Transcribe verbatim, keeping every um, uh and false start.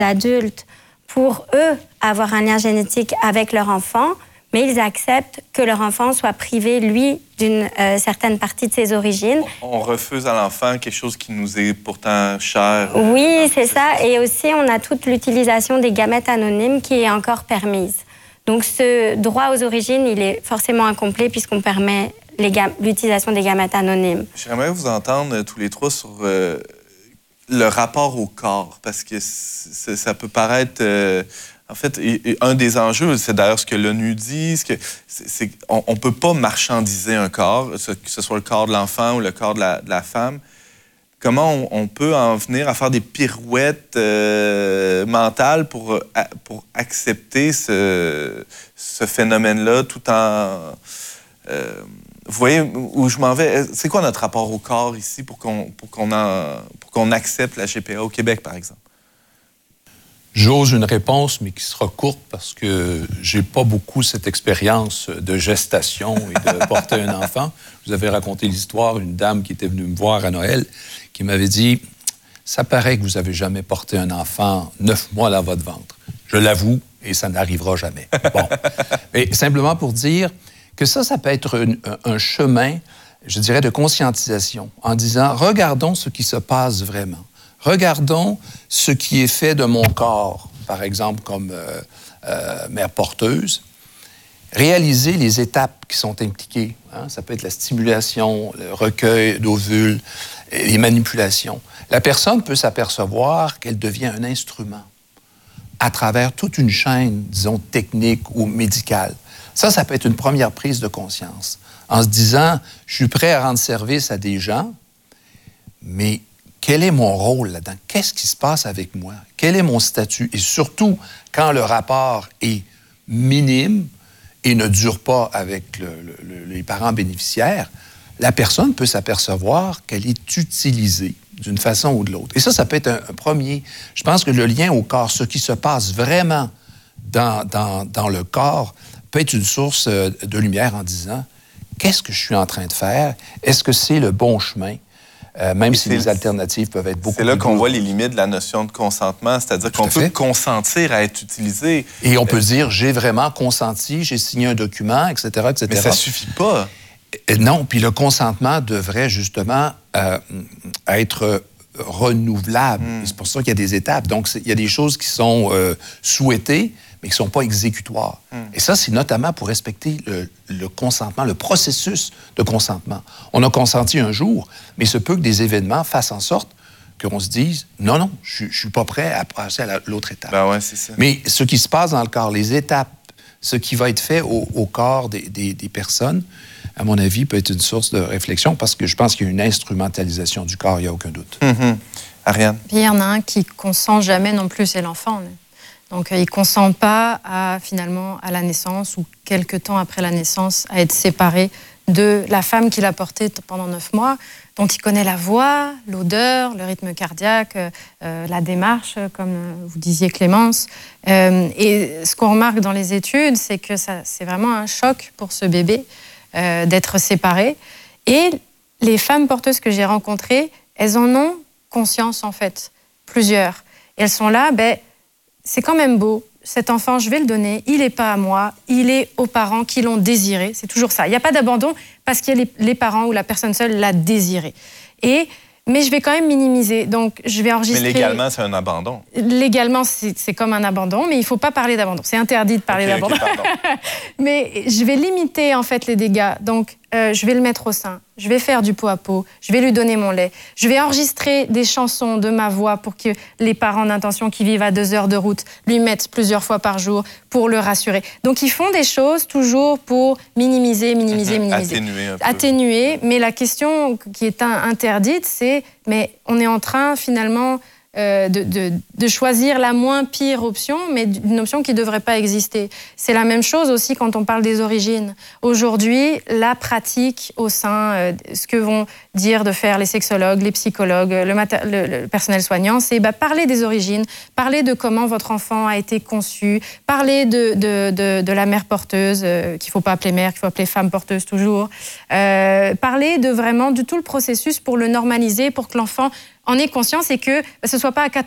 adultes pour eux avoir un lien génétique avec leur enfant, mais ils acceptent que leur enfant soit privé, lui, d'une euh, certaine partie de ses origines. On refuse à l'enfant quelque chose qui nous est pourtant cher. Oui, c'est ça. Et aussi, on a toute l'utilisation des gamètes anonymes qui est encore permise. Donc, ce droit aux origines, il est forcément incomplet puisqu'on permet l'utilisation des gamètes anonymes. J'aimerais vous entendre euh, tous les trois sur euh, le rapport au corps, parce que ça peut paraître... Euh, en fait, un des enjeux, c'est d'ailleurs ce que l'ONU dit, c'est qu'on ne peut pas marchandiser un corps, que ce soit le corps de l'enfant ou le corps de la, de la femme. Comment on, on peut en venir à faire des pirouettes euh, mentales pour, pour accepter ce, ce phénomène-là tout en... Euh, vous voyez où je m'en vais? C'est quoi notre rapport au corps ici pour qu'on pour qu'on pour qu'on accepte la G P A au Québec, par exemple? J'ose une réponse, mais qui sera courte parce que j'ai pas beaucoup cette expérience de gestation et de porter un enfant. Je vous avais raconté l'histoire d'une dame qui était venue me voir à Noël, qui m'avait dit « Ça paraît que vous avez jamais porté un enfant neuf mois dans votre ventre. » Je l'avoue, et ça n'arrivera jamais. Bon. Et simplement pour dire que ça, ça peut être un, un chemin, je dirais, de conscientisation, en disant « Regardons ce qui se passe vraiment. Regardons ce qui est fait de mon corps, par exemple, comme euh, euh, mère porteuse. Réaliser les étapes qui sont impliquées. Hein? Ça peut être la stimulation, le recueil d'ovules, les manipulations. La personne peut s'apercevoir qu'elle devient un instrument à travers toute une chaîne, disons, technique ou médicale. Ça, ça peut être une première prise de conscience. En se disant, je suis prêt à rendre service à des gens, mais quel est mon rôle là-dedans? Qu'est-ce qui se passe avec moi? Quel est mon statut? Et surtout, quand le rapport est minime et ne dure pas avec le, le, les parents bénéficiaires, la personne peut s'apercevoir qu'elle est utilisée d'une façon ou de l'autre. Et ça, ça peut être un, un premier... Je pense que le lien au corps, ce qui se passe vraiment dans, dans, dans le corps, peut être une source de lumière en disant « Qu'est-ce que je suis en train de faire? Est-ce que c'est le bon chemin? » Euh, même si les alternatives peuvent être beaucoup plus... C'est là qu'on voit les limites de la notion de consentement, c'est-à-dire qu'on peut consentir à être utilisé. Et on peut euh... dire, j'ai vraiment consenti, j'ai signé un document, et cetera, et cetera. Mais ça suffit pas. Euh, non, puis le consentement devrait justement euh, être renouvelable. Mm. C'est pour ça qu'il y a des étapes. Donc, il y a des choses qui sont euh, souhaitées, mais qui ne sont pas exécutoires. Mm. Et ça, c'est notamment pour respecter le, le consentement, le processus de consentement. On a consenti un jour, mais il se peut que des événements fassent en sorte qu'on se dise « Non, non, je ne suis pas prêt à passer à l'autre étape. Ben » ouais, c'est ça. Mais ce qui se passe dans le corps, les étapes, ce qui va être fait au, au corps des, des, des personnes, à mon avis, peut être une source de réflexion parce que je pense qu'il y a une instrumentalisation du corps, il n'y a aucun doute. Mm-hmm. Ariane? Puis il y en a un qui ne consent jamais non plus, c'est l'enfant. Donc, il ne consent pas à, finalement, à la naissance ou quelques temps après la naissance à être séparé de la femme qu'il a portée pendant neuf mois, dont il connaît la voix, l'odeur, le rythme cardiaque, euh, la démarche, comme vous disiez, Clémence. Euh, et ce qu'on remarque dans les études, c'est que ça, c'est vraiment un choc pour ce bébé euh, d'être séparé. Et les femmes porteuses que j'ai rencontrées, elles en ont conscience, en fait, plusieurs. Et elles sont là, ben, c'est quand même beau, cet enfant, je vais le donner, il n'est pas à moi, il est aux parents qui l'ont désiré, c'est toujours ça. Il n'y a pas d'abandon parce que les, les parents ou la personne seule l'a désiré. Et, mais je vais quand même minimiser, donc je vais enregistrer... Mais légalement, c'est un abandon. Légalement, c'est, c'est comme un abandon, mais il ne faut pas parler d'abandon. C'est interdit de parler okay, d'abandon. Okay, mais je vais limiter, en fait, les dégâts. Donc, euh, je vais le mettre au sein, je vais faire du pot à pot, je vais lui donner mon lait, je vais enregistrer des chansons de ma voix pour que les parents d'intention qui vivent à deux heures de route lui mettent plusieurs fois par jour pour le rassurer. Donc, ils font des choses toujours pour minimiser, minimiser, mmh, minimiser. Atténuer un peu. Atténuer, mais la question qui est interdite, c'est, mais on est en train, finalement... Euh, de, de, de choisir la moins pire option, mais une option qui ne devrait pas exister. C'est la même chose aussi quand on parle des origines. Aujourd'hui, la pratique au sein, euh, ce que vont dire de faire les sexologues, les psychologues, le, mater- le, le personnel soignant, c'est bah, parler des origines, parler de comment votre enfant a été conçu, parler de, de, de, de la mère porteuse, euh, qu'il ne faut pas appeler mère, qu'il faut appeler femme porteuse toujours, euh, parler de vraiment de tout le processus pour le normaliser, pour que l'enfant en ait conscience et que ce ne soit pas à